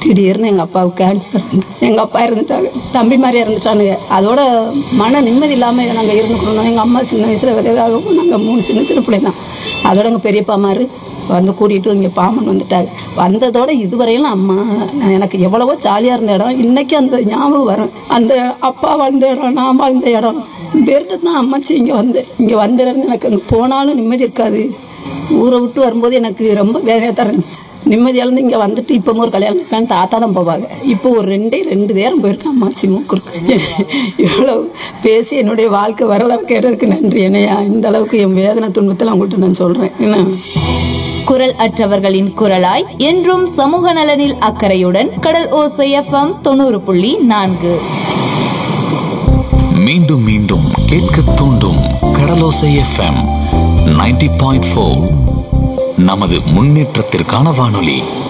திடீர்னு எங்கள் அப்பாவுக்கு கேன்சர். எங்கள் அப்பா இறந்துட்டாங்க, தம்பி மாதிரி இறந்துட்டானுங்க. அதோட மன நிம்மதி இல்லாமல் நாங்கள் இருந்துக்கணும். எங்கள் அம்மா சின்ன வயசில் விதவாகவும் நாங்கள் 3 சின்ன பிள்ளை தான். அதோட எங்கள் பெரியப்பா மாதிரி வந்து கூட்டிகிட்டு இங்கே பாமன் வந்துட்டாங்க. வந்ததோட இதுவரையிலும் அம்மா எனக்கு எவ்வளவோ ஜாலியாக இருந்த இடம் இன்றைக்கி அந்த ஞாபகம் வரும். அந்த அப்பா வாழ்ந்த இடம், நான் வாழ்ந்த இடம் பெருத்து தான் அம்மாச்சி இங்கே வந்த இடம் எனக்கு அங்கே போனாலும் நிம்மதி இருக்காது. ஊரை விட்டு வரும்போது எனக்கு ரொம்ப வேதனையாக தான் இருந்துச்சு. நிம்மதியாலேருந்து இங்கே வந்துட்டு இப்போ ஒரு கல்யாணம் தாத்தா தான் போவாங்க. இப்போ ஒரு 2 நேரம் போயிருக்கேன் அம்மாச்சி மூக்குருக்கு. இவ்வளோ பேசி என்னுடைய வாழ்க்கை வரலாறு கேட்டதுக்கு நன்றி. என்னையா இந்த அளவுக்கு என் வேதனை துன்பத்தில் அவங்கள்ட்ட நான் சொல்கிறேன். என்ன குரல் அற்றவர்களின் குரலாய் என்றும் சமூக நலனில் அக்கறையுடன் கடல் ஓசை FM 90.4. மீண்டும் மீண்டும் கேட்க தூண்டும் கடலோசை FM 90.4. நமது முன்னேற்றத்திற்கான வானொலி.